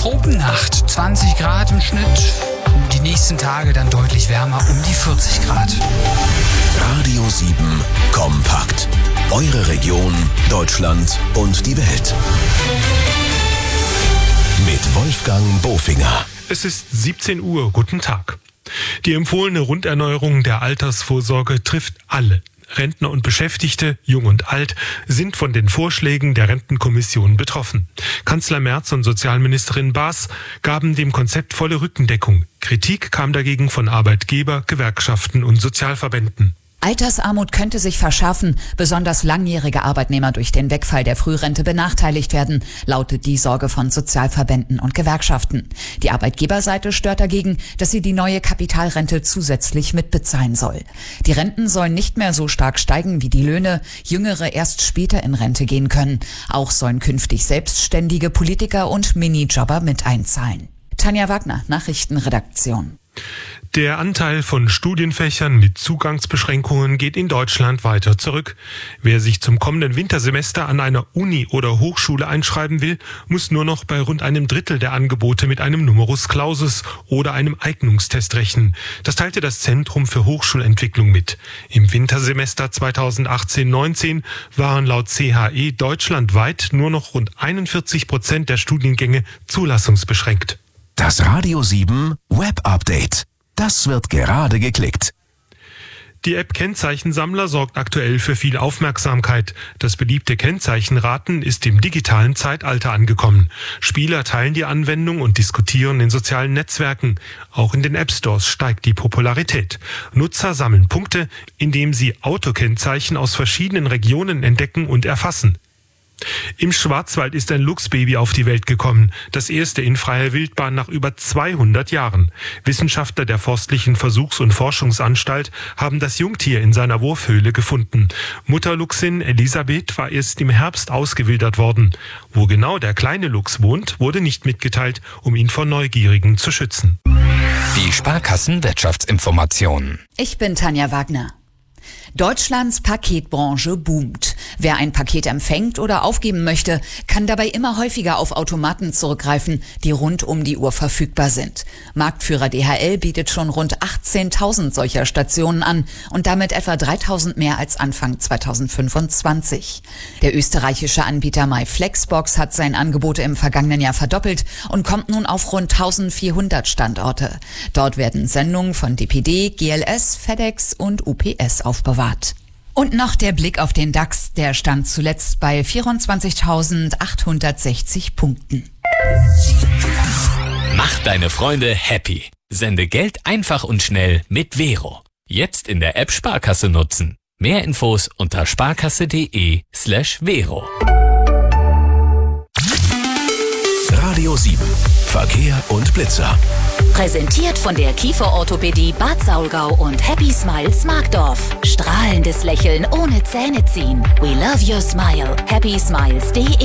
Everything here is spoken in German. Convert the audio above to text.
Tropennacht, 20 Grad im Schnitt. Die nächsten Tage dann deutlich wärmer, um die 40 Grad. Radio 7 Kompakt. Eure Region, Deutschland und die Welt. Mit Wolfgang Bofinger. Es ist 17 Uhr. Guten Tag. Die empfohlene Runderneuerung der Altersvorsorge trifft alle. Rentner und Beschäftigte, jung und alt, sind von den Vorschlägen der Rentenkommission betroffen. Kanzler Merz und Sozialministerin Baas gaben dem Konzept volle Rückendeckung. Kritik kam dagegen von Arbeitgeber, Gewerkschaften und Sozialverbänden. Altersarmut könnte sich verschärfen, besonders langjährige Arbeitnehmer durch den Wegfall der Frührente benachteiligt werden, lautet die Sorge von Sozialverbänden und Gewerkschaften. Die Arbeitgeberseite stört dagegen, dass sie die neue Kapitalrente zusätzlich mitbezahlen soll. Die Renten sollen nicht mehr so stark steigen wie die Löhne, Jüngere erst später in Rente gehen können. Auch sollen künftig selbstständige Politiker und Minijobber mit einzahlen. Tanja Wagner, Nachrichtenredaktion. Der Anteil von Studienfächern mit Zugangsbeschränkungen geht in Deutschland weiter zurück. Wer sich zum kommenden Wintersemester an einer Uni oder Hochschule einschreiben will, muss nur noch bei rund einem Drittel der Angebote mit einem Numerus Clausus oder einem Eignungstest rechnen. Das teilte das Zentrum für Hochschulentwicklung mit. Im Wintersemester 2018-19 waren laut CHE deutschlandweit nur noch rund 41% der Studiengänge zulassungsbeschränkt. Das Radio 7 Web Update. Das wird gerade geklickt. Die App Kennzeichensammler sorgt aktuell für viel Aufmerksamkeit. Das beliebte Kennzeichenraten ist im digitalen Zeitalter angekommen. Spieler teilen die Anwendung und diskutieren in sozialen Netzwerken. Auch in den App-Stores steigt die Popularität. Nutzer sammeln Punkte, indem sie Autokennzeichen aus verschiedenen Regionen entdecken und erfassen. Im Schwarzwald ist ein Luchsbaby auf die Welt gekommen, das erste in freier Wildbahn nach über 200 Jahren. Wissenschaftler der Forstlichen Versuchs- und Forschungsanstalt haben das Jungtier in seiner Wurfhöhle gefunden. Mutterluchsin Elisabeth war erst im Herbst ausgewildert worden. Wo genau der kleine Luchs wohnt, wurde nicht mitgeteilt, um ihn vor Neugierigen zu schützen. Die Sparkassen-Wirtschaftsinformationen. Ich bin Tanja Wagner. Deutschlands Paketbranche boomt. Wer ein Paket empfängt oder aufgeben möchte, kann dabei immer häufiger auf Automaten zurückgreifen, die rund um die Uhr verfügbar sind. Marktführer DHL bietet schon rund 18.000 solcher Stationen an und damit etwa 3.000 mehr als Anfang 2025. Der österreichische Anbieter MyFlexbox hat sein Angebot im vergangenen Jahr verdoppelt und kommt nun auf rund 1.400 Standorte. Dort werden Sendungen von DPD, GLS, FedEx und UPS aufbewahrt. Und noch der Blick auf den DAX, der stand zuletzt bei 24.860 Punkten. Mach deine Freunde happy. Sende Geld einfach und schnell mit Vero. Jetzt in der App Sparkasse nutzen. Mehr Infos unter sparkasse.de/Vero. Radio 7 Verkehr und Blitzer. Präsentiert von der Kieferorthopädie Bad Saulgau und Happy Smiles Markdorf. Strahlendes Lächeln ohne Zähne ziehen. We love your smile. happysmiles.de